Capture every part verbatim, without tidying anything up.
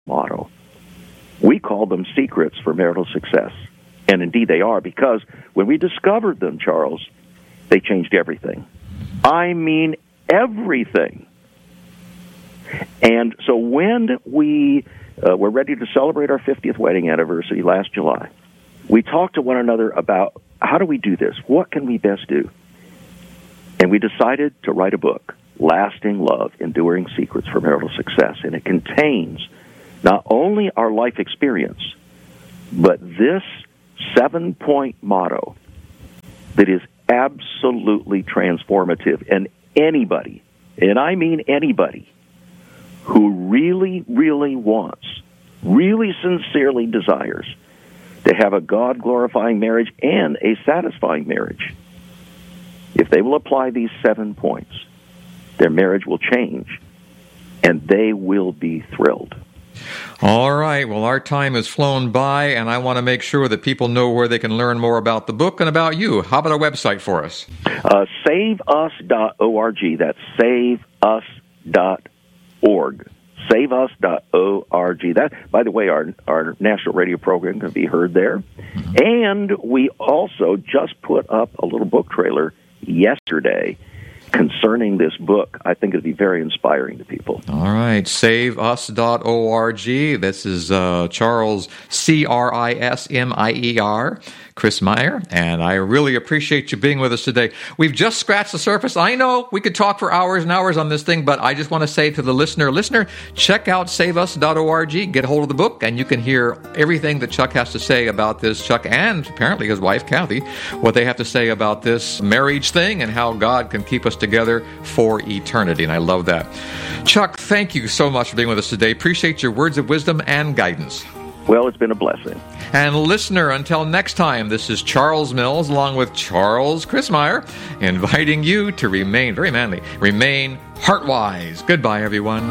motto. We call them secrets for marital success. And indeed they are, because when we discovered them, Charles, they changed everything. I mean everything. And so when we uh, were ready to celebrate our fiftieth wedding anniversary last July, we talked to one another about how do we do this? What can we best do? And we decided to write a book, Lasting Love, Enduring Secrets for Marital Success. And it contains not only our life experience, but this seven-point motto that is absolutely transformative. And anybody, and I mean anybody, who really, really wants, really sincerely desires to have a God-glorifying marriage and a satisfying marriage, if they will apply these seven points, their marriage will change, and they will be thrilled. All right. Well, our time has flown by, and I want to make sure that people know where they can learn more about the book and about you. How about our website for us? Uh, save us dot org. That's save us dot org. save us dot org. That, by the way, our, our national radio program can be heard there. Mm-hmm. And we also just put up a little book trailer yesterday concerning this book. I think it'll be very inspiring to people. All right, save us dot org. This is uh, Charles, C R I S M I E R, Christmyer, and I really appreciate you being with us today. We've just scratched the surface. I know we could talk for hours and hours on this thing, but I just want to say to the listener, listener, check out save us dot org, get a hold of the book, and you can hear everything that Chuck has to say about this, Chuck and apparently his wife, Kathy, what they have to say about this marriage thing and how God can keep us together for eternity, and I love that. Chuck, thank you so much for being with us today. Appreciate your words of wisdom and guidance. Well, it's been a blessing. And listener, until next time, this is Charles Mills along with Charles Christmyer inviting you to remain, very manly, remain heart-wise. Goodbye, everyone.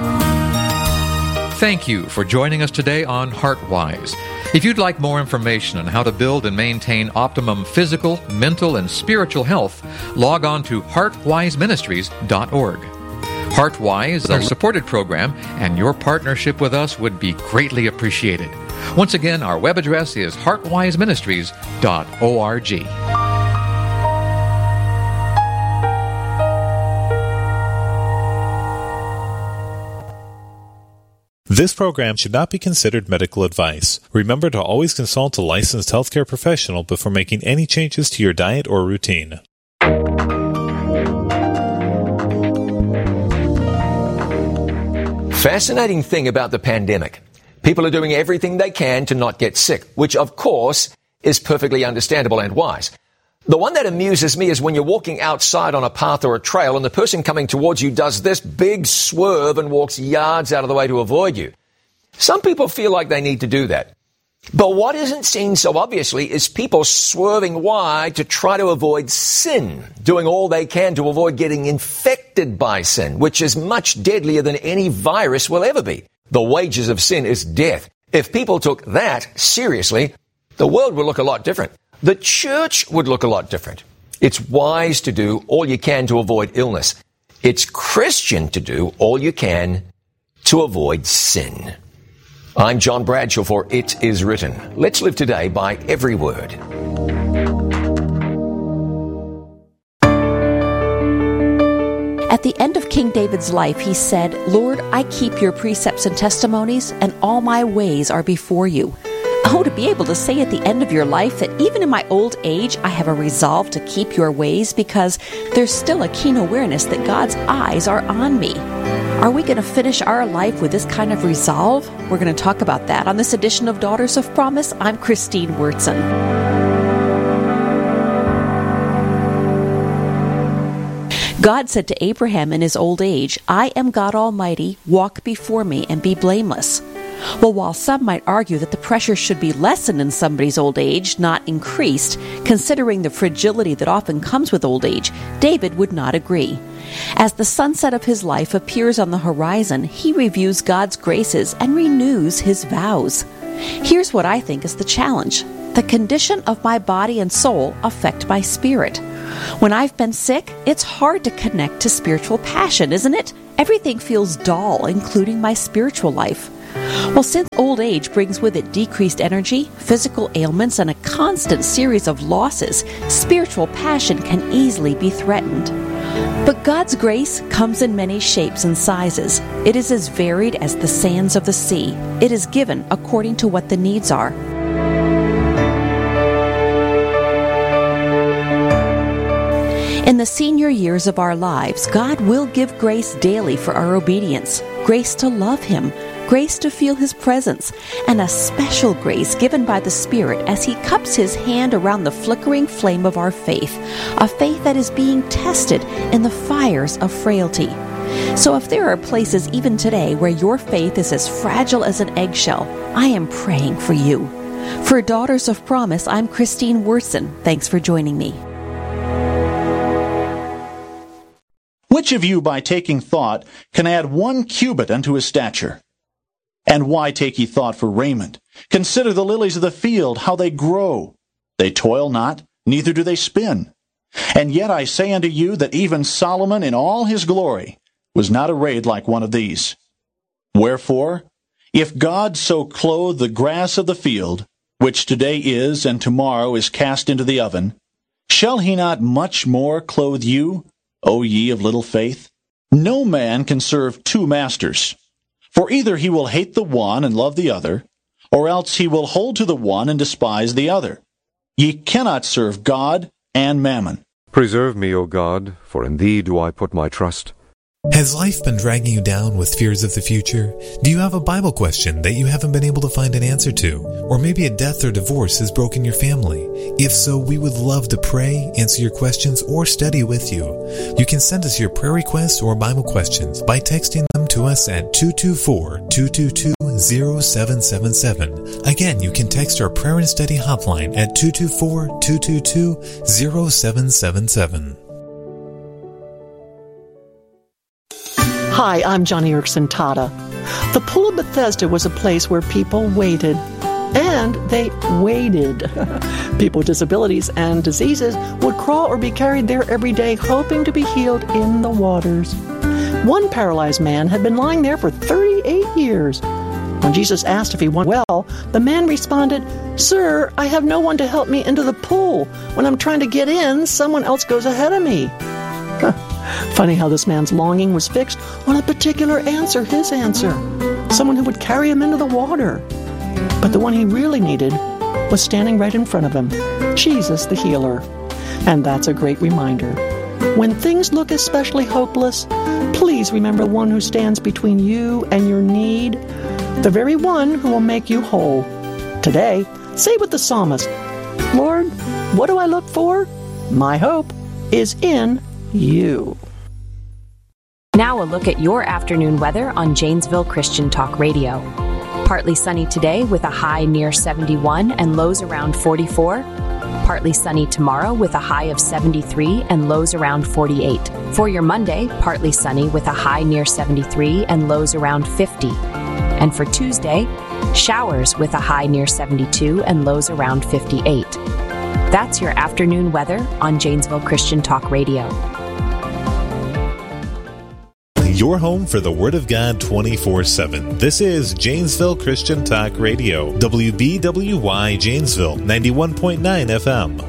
Thank you for joining us today on Heart-Wise. If you'd like more information on how to build and maintain optimum physical, mental, and spiritual health, log on to heart wise ministries dot org. Heart-Wise is our supported program, and your partnership with us would be greatly appreciated. Once again, our web address is heart wise ministries dot org. This program should not be considered medical advice. Remember to always consult a licensed healthcare professional before making any changes to your diet or routine. Fascinating thing about the pandemic. People are doing everything they can to not get sick, which of course is perfectly understandable and wise. The one that amuses me is when you're walking outside on a path or a trail and the person coming towards you does this big swerve and walks yards out of the way to avoid you. Some people feel like they need to do that. But what isn't seen so obviously is people swerving wide to try to avoid sin, doing all they can to avoid getting infected by sin, which is much deadlier than any virus will ever be. The wages of sin is death. If people took that seriously, the world would look a lot different. The church would look a lot different. It's wise to do all you can to avoid illness. It's Christian to do all you can to avoid sin. I'm John Bradshaw for It Is Written. Let's live today by every word. At the end of King David's life, he said, "Lord, I keep your precepts and testimonies, and all my ways are before you." Oh, to be able to say at the end of your life that even in my old age, I have a resolve to keep your ways because there's still a keen awareness that God's eyes are on me. Are we going to finish our life with this kind of resolve? We're going to talk about that on this edition of Daughters of Promise. I'm Christine Wurtzen. God said to Abraham in his old age, "I am God Almighty, walk before me and be blameless." Well, while some might argue that the pressure should be lessened in somebody's old age, not increased, considering the fragility that often comes with old age, David would not agree. As the sunset of his life appears on the horizon, he reviews God's graces and renews his vows. Here's what I think is the challenge. The condition of my body and soul affect my spirit. When I've been sick, it's hard to connect to spiritual passion, isn't it? Everything feels dull, including my spiritual life. Well, since old age brings with it decreased energy, physical ailments, and a constant series of losses, spiritual passion can easily be threatened. But God's grace comes in many shapes and sizes. It is as varied as the sands of the sea. It is given according to what the needs are. In the senior years of our lives, God will give grace daily for our obedience, grace to love Him, grace to feel His presence, and a special grace given by the Spirit as He cups His hand around the flickering flame of our faith, a faith that is being tested in the fires of frailty. So if there are places even today where your faith is as fragile as an eggshell, I am praying for you. For Daughters of Promise, I'm Christine Werson. Thanks for joining me. Which of you, by taking thought, can add one cubit unto his stature? And why take ye thought for raiment? Consider the lilies of the field, how they grow. They toil not, neither do they spin. And yet I say unto you that even Solomon in all his glory was not arrayed like one of these. Wherefore, if God so clothe the grass of the field, which today is and tomorrow is cast into the oven, shall he not much more clothe you, O ye of little faith? No man can serve two masters. For either he will hate the one and love the other, or else he will hold to the one and despise the other. Ye cannot serve God and mammon. Preserve me, O God, for in thee do I put my trust. Has life been dragging you down with fears of the future? Do you have a Bible question that you haven't been able to find an answer to? Or maybe a death or divorce has broken your family? If so, we would love to pray, answer your questions, or study with you. You can send us your prayer requests or Bible questions by texting them to us at two two four, two two two, zero seven seven seven. Again, you can text our prayer and study hotline at two two four, two two two, zero seven seven seven. Hi, I'm Johnny Erickson Tata. The Pool of Bethesda was a place where people waited. And they waited. People with disabilities and diseases would crawl or be carried there every day, hoping to be healed in the waters. One paralyzed man had been lying there for thirty-eight years. When Jesus asked if he went well, the man responded, "Sir, I have no one to help me into the pool. When I'm trying to get in, someone else goes ahead of me." Funny how this man's longing was fixed on a particular answer, his answer. Someone who would carry him into the water. But the one he really needed was standing right in front of him, Jesus the healer. And that's a great reminder. When things look especially hopeless, please remember the one who stands between you and your need, the very one who will make you whole. Today, say with the psalmist, "Lord, what do I look for? My hope is in you." Now a look at your afternoon weather on Janesville Christian Talk Radio. Partly sunny today with a high near seventy-one and lows around forty-four. Partly sunny tomorrow with a high of seventy-three and lows around forty-eight. For your Monday, partly sunny with a high near seventy-three and lows around fifty. And for Tuesday, showers with a high near seventy-two and lows around fifty-eight. That's your afternoon weather on Janesville Christian Talk Radio. Your home for the Word of God twenty-four seven. This is Janesville Christian Talk Radio. W B W Y Janesville, ninety-one point nine F M.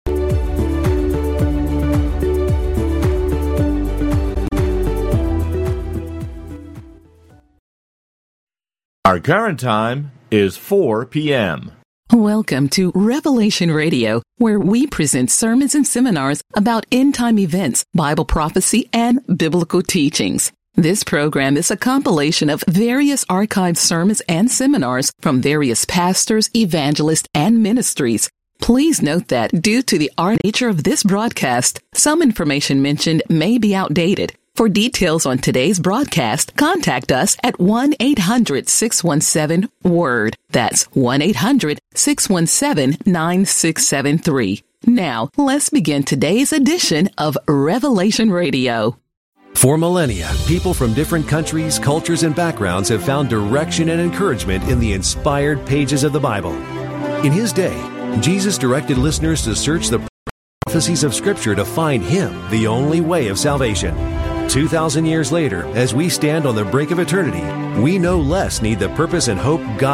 Our current time is four p.m. Welcome to Revelation Radio, where we present sermons and seminars about end-time events, Bible prophecy, and biblical teachings. This program is a compilation of various archived sermons and seminars from various pastors, evangelists, and ministries. Please note that due to the art nature of this broadcast, some information mentioned may be outdated. For details on today's broadcast, contact us at one eight hundred, six one seven, W O R D. That's one eight hundred, six one seven, nine six seven three. Now, let's begin today's edition of Revelation Radio. For millennia, people from different countries, cultures, and backgrounds have found direction and encouragement in the inspired pages of the Bible. In his day, Jesus directed listeners to search the prophecies of Scripture to find Him, the only way of salvation. two thousand years later, as we stand on the brink of eternity, we no less need the purpose and hope God